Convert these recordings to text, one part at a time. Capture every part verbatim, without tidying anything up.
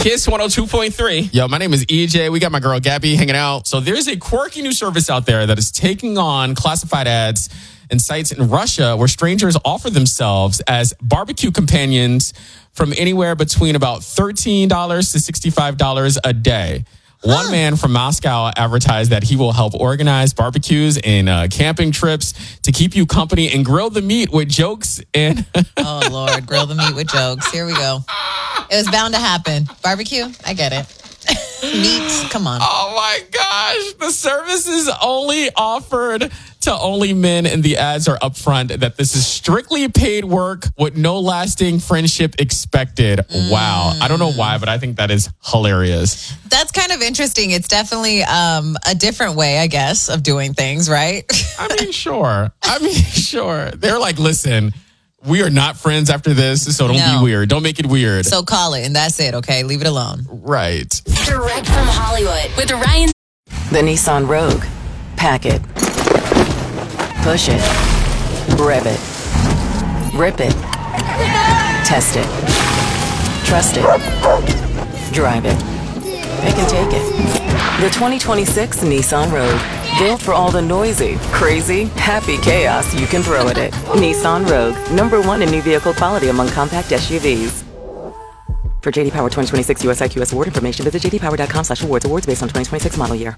Kiss one oh two point three. Yo, my name is E J. We got my girl Gabby hanging out. So there's a quirky new service out there that is taking on classified ads and sites in Russia where strangers offer themselves as barbecue companions from anywhere between about thirteen dollars to sixty-five dollars a day. One huh. man from Moscow advertised that he will help organize barbecues and uh, camping trips to keep you company and grill the meat with jokes and... Oh, Lord. Grill the meat with jokes. Here we go. It was bound to happen. Barbecue? I get it. Meat? Come on. Oh, my gosh. The service is only offered to only men, and the ads are upfront that this is strictly paid work with no lasting friendship expected. Mm. Wow. I don't know why, but I think that is hilarious. That's kind of interesting. It's definitely um, a different way, I guess, of doing things, right? I mean, sure. I mean, sure. They're like, listen, we are not friends after this, so don't no. be weird. Don't make it weird. So call it, and that's it, okay? Leave it alone. Right. Direct from Hollywood with Ryan. The Nissan Rogue. Pack it. Push it. Rev it. Rip it. Test it. Trust it. Drive it. Pick and take it. The twenty twenty-six Nissan Rogue. Built for all the noisy, crazy, happy chaos you can throw at it. Nissan Rogue. Number one in new vehicle quality among compact S U Vs. For J D Power twenty twenty-six U S I Q S award information, visit j d power dot com slash awards. Awards based on twenty twenty-six model year.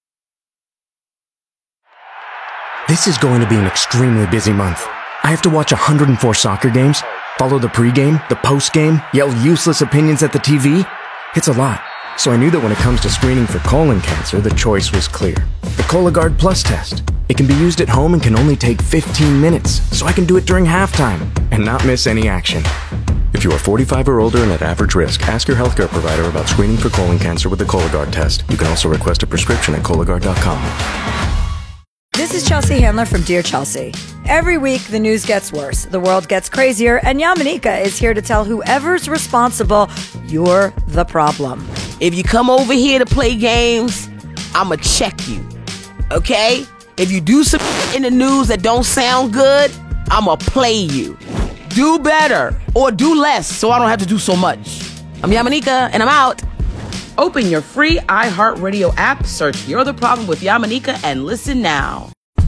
This is going to be an extremely busy month. I have to watch one hundred four soccer games, follow the pregame, the postgame, yell useless opinions at the T V. It's a lot. So I knew that when it comes to screening for colon cancer, the choice was clear. The Cologuard Plus test. It can be used at home and can only take fifteen minutes, so I can do it during halftime and not miss any action. If you are forty-five or older and at average risk, ask your healthcare provider about screening for colon cancer with the Cologuard test. You can also request a prescription at Cologuard dot com. This is Chelsea Handler from Dear Chelsea. Every week, the news gets worse, the world gets crazier, and Yamanika is here to tell whoever's responsible, you're the problem. If you come over here to play games, I'ma check you, okay? If you do some in the news that don't sound good, I'ma play you. Do better, or do less, so I don't have to do so much. I'm Yamanika, and I'm out. Open your free iHeartRadio app, search You're the Problem with Yamanika, and listen now.